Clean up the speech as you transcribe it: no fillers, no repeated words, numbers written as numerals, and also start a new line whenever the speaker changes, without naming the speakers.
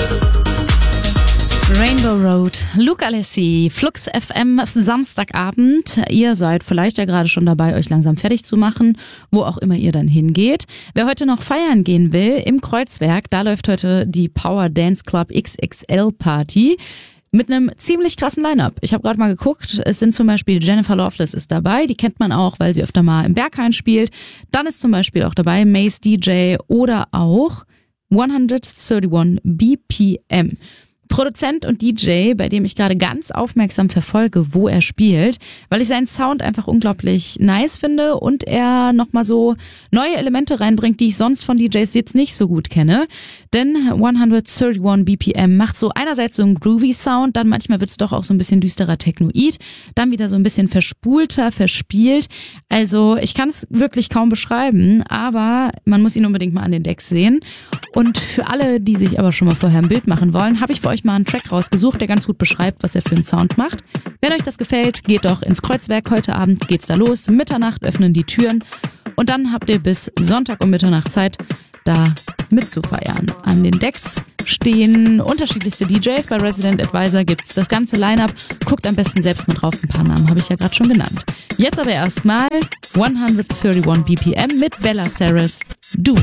Rainbow Road, Luke Alessi, Flux FM, Samstagabend. Ihr seid vielleicht ja gerade schon dabei, euch langsam fertig zu machen, wo auch immer ihr dann hingeht. Wer heute noch feiern gehen will, im Kreuzberg, da läuft heute die Power Dance Club XXL Party. Mit einem ziemlich krassen Line-Up. Ich habe gerade mal geguckt, es sind zum Beispiel Jennifer Lawless ist dabei, die kennt man auch, weil sie öfter mal im Berghain spielt. Dann ist zum Beispiel auch dabei Mace DJ oder auch 131 BPM. Produzent und DJ, bei dem ich gerade ganz aufmerksam verfolge, wo er spielt, weil ich seinen Sound einfach unglaublich nice finde und er nochmal so neue Elemente reinbringt, die ich sonst von DJs jetzt nicht so gut kenne. Denn 131 BPM macht so einerseits so einen groovy Sound, dann manchmal wird's doch auch so ein bisschen düsterer Technoid, dann wieder so ein bisschen verspulter, verspielt. Also ich kann es wirklich kaum beschreiben, aber man muss ihn unbedingt mal an den Decks sehen. Und für alle, die sich aber schon mal vorher ein Bild machen wollen, habe ich für euch mal einen Track rausgesucht, der ganz gut beschreibt, was er für einen Sound macht. Wenn euch das gefällt, geht doch ins Kreuzwerk. Heute Abend geht's da los. Mitternacht öffnen die Türen. Und dann habt ihr bis Sonntag um Mitternacht Zeit, da mitzufeiern. An den Decks stehen unterschiedlichste DJs. Bei Resident Advisor gibt's das ganze Line-Up. Guckt am besten selbst mal drauf. Ein paar Namen habe ich ja gerade schon genannt. Jetzt aber erstmal 131 BPM mit Bella Saris. Du.